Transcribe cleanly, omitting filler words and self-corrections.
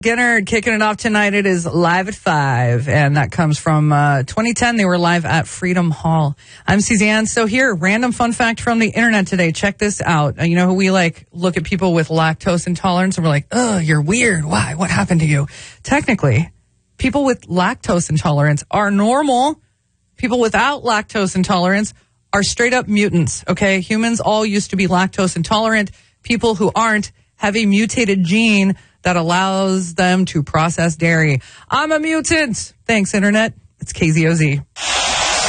Ginnard kicking it off tonight. It is live at 5, and that comes from 2010. They were live at Freedom Hall. I'm Suzanne. So here, random fun fact from the internet today. Check this out. You know how we look at people with lactose intolerance and we're like, oh, you're weird. Why? What happened to you? Technically, people with lactose intolerance are normal. People without lactose intolerance are straight up mutants, okay? Humans all used to be lactose intolerant. People who aren't have a mutated gene that allows them to process dairy. I'm a mutant. Thanks, Internet. It's KZOZ.